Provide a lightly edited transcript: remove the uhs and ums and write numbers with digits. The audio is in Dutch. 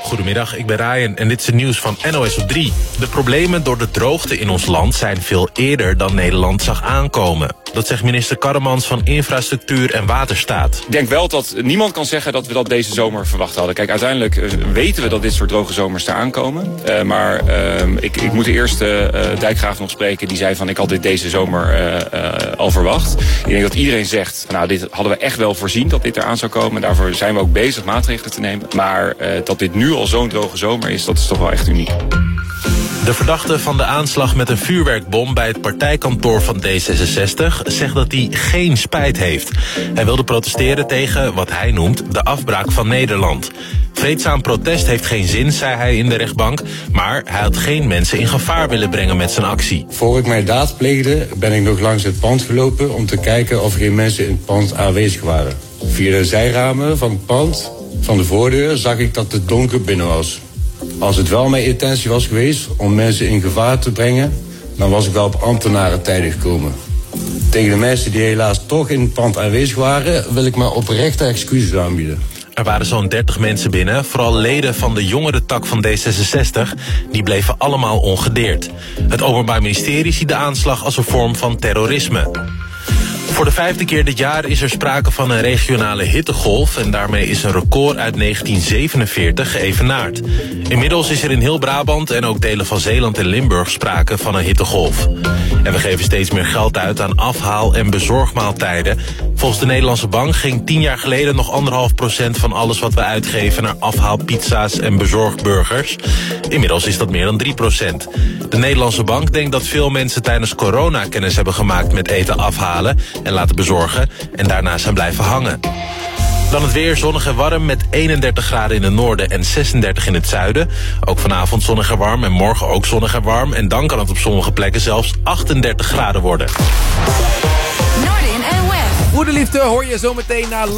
Goedemiddag, ik ben Ryan en dit is het nieuws van NOS op 3. De problemen door de droogte in ons land zijn veel eerder dan Nederland zag aankomen. Dat zegt minister Karremans van Infrastructuur en Waterstaat. Ik denk wel dat niemand kan zeggen dat we dat deze zomer verwacht hadden. Kijk, uiteindelijk weten we dat dit soort droge zomers eraan komen. Maar ik moet de eerste dijkgraaf nog spreken. Die zei van ik had dit deze zomer al verwacht. Ik denk dat iedereen zegt, nou dit hadden we echt wel voorzien dat dit eraan zou komen. Daarvoor zijn we ook bezig maatregelen te nemen. Maar dat dit nu al zo'n droge zomer is, dat is toch wel echt uniek. De verdachte van de aanslag met een vuurwerkbom bij het partijkantoor van D66 zegt dat hij geen spijt heeft. Hij wilde protesteren tegen wat hij noemt de afbraak van Nederland. Vreedzaam protest heeft geen zin, zei hij in de rechtbank, maar hij had geen mensen in gevaar willen brengen met zijn actie. Voor ik mijn daad pleegde ben ik nog langs het pand gelopen om te kijken of er geen mensen in het pand aanwezig waren. Via de zijramen van het pand, van de voordeur, zag ik dat het donker binnen was. Als het wel mijn intentie was geweest om mensen in gevaar te brengen, dan was ik wel op ambtenarentijden gekomen. Tegen de mensen die helaas toch in het pand aanwezig waren, wil ik maar oprechte excuses aanbieden. Er waren zo'n 30 mensen binnen, vooral leden van de jongere tak van D66. Die bleven allemaal ongedeerd. Het Openbaar Ministerie ziet de aanslag als een vorm van terrorisme. Voor de 5e keer dit jaar is er sprake van een regionale hittegolf en daarmee is een record uit 1947 geëvenaard. Inmiddels is er in heel Brabant en ook delen van Zeeland en Limburg sprake van een hittegolf. En we geven steeds meer geld uit aan afhaal- en bezorgmaaltijden. Volgens de Nederlandse Bank ging 10 jaar geleden nog 1,5% van alles wat we uitgeven naar afhaalpizza's en bezorgburgers. Inmiddels is dat meer dan 3%. De Nederlandse Bank denkt dat veel mensen tijdens corona kennis hebben gemaakt met eten afhalen en laten bezorgen en daarna zijn blijven hangen. Dan het weer, zonnig en warm met 31 graden in het noorden en 36 in het zuiden. Ook vanavond zonnig en warm en morgen ook zonnig en warm. En dan kan het op sommige plekken zelfs 38 graden worden. Noordin en West. Goede liefde hoor je zometeen na